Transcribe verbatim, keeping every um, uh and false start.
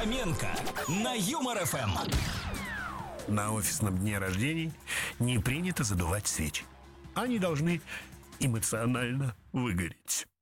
Фоменко на Юмор эф эм. На офисном дне рождений не принято задувать свечи. Они должны эмоционально выгореть.